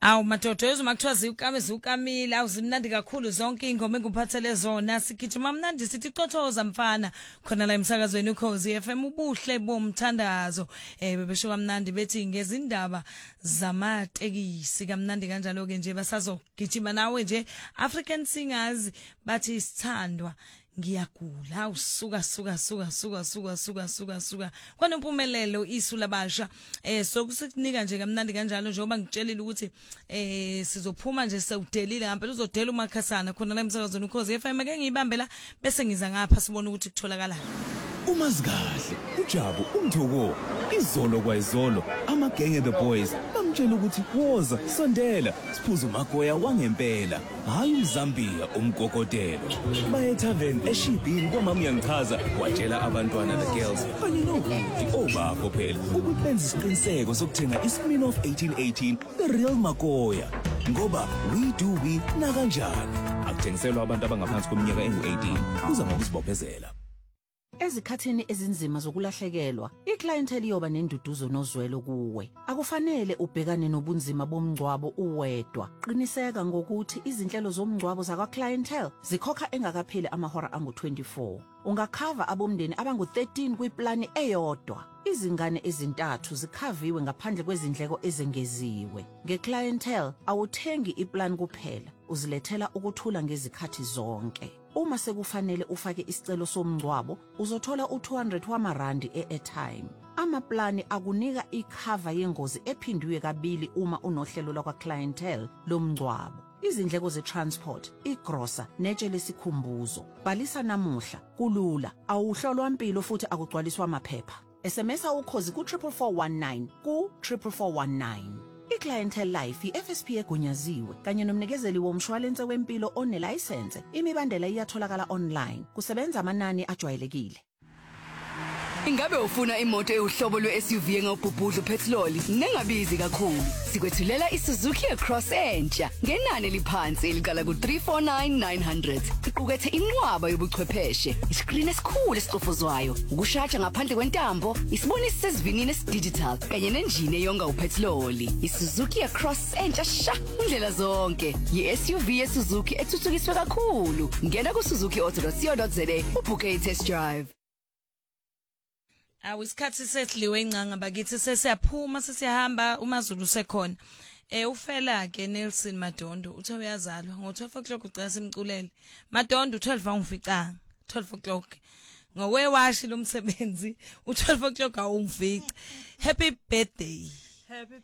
Awu madoda ezuma kuthiwa ziukamile awuzimnandi kakhulu zonke ingoma enguphathele zona sigijima mnandi sithi qothoza mfana khona la emsakazweni uKhosi FM ubuhle bomthandazo bebesho kamnandi bethi ngezindaba zamatekisi kamnandi kanjalo ke nje basazogijima nawe nje African singers bathi sithandwa ngiyagula usuka kwanempumelelo isu labasha sokusinika nje kamnandi kanjalo njengoba ngitshelile ukuthi sizophuma nje sewudelile ngempela uzodela umakhasana khona la emsakazweni uKhosi FM ake ngiyibambela bese ngiza ngapha sibone ukuthi kutholakala umazikahle uJabu umthoko izolo kwayizolo amagenge the boys bamtshela ukuthi woza sondela siphuza umagoya wangempela hayi uZambia umgogotelo baye tavern eShibhini kwamama uyangichaza watshela abantwana the girls kanye nobuthi obapho phela ukuthi benze isiqiniseko sokuthenga iSmirnoff 1818 the real magoya ngoba we na kanjani akuthengiselwa abantu abangaphansi kweminyaka engu18 kuza ngokuzibophezela. Ezikhathini ezinzima zokulahlekelwa, iclientele yoba nenduduzo nozwelo kuwe. Akufanele ubhekane nobunzima bomngcwabo uwedwa. Qiniseka ngokuthi izinhlelo zomngcwabo zakwa clientele zikhokha engakapheli amahora angu-24. Ungakhava abomndeni abangu-13 kwiplani eyodwa. Izingane ezintathu zikhaviwe ngaphandle kwezindleko ezengeziwe. Ngeclientele awuthengi iplan kuphela, uzilethela ukuthula ngezikhathi zonke. Uma sekufanele ufake isicelo somngcwabo, uzothola u200 wamarandi e-airtime. Amaplani akunika ikhava yengozi ephindiwe kabili uma unohlelo lakwa clientele lomngcwabo. Izindleko ze-transport, igrosa, netshe lesikhumbuzo. Bhalisa namuhla, kulula, awuhlolwa impilo futhi akugcwaliswa amaphepha. SMS uKhosi ku-44419 ku-44419. iClientele Life iFSP egunyaziwe kanye nomnikezeli womshwalense wempilo onelicense. Imibandela iyatholakala online. Kusebenza amanani ajwayelekile. Ingabe ufuna imoto ehlobo lwe-SUV engawubhubhudla uphethiloli nengabizi kakhulu? Sikwethulela iSuzuki Cross entsha ngenani eliphansi eliqala ku349,900. Iqukethe inqwaba yobuchwepheshe, iskrini esikhulu esicofozwayo, ukushaja ngaphandle kwentambo, isibonisi sesivinini esidigital kanye nenjini eyonga uphethiloli. iSuzuki Cross entsha sha indlela zonke. Yi-SUV yeSuzuki ethuthukiswe kakhulu. Ngena ku-suzukiauto.co.za ubhuke i-test drive. Isikhathi sesidliwe ingcanga bakithi sesiyaphuma sesiyahamba uMazulu sekhona. Ufela ke Nelson Madondo uthe uyazalwa ngo12 o'clock ucela simculele. Madondo 12 angificanga 12 o'clock. Ngokwewashi lomsebenzi u12 o'clock awumfici. Happy birthday.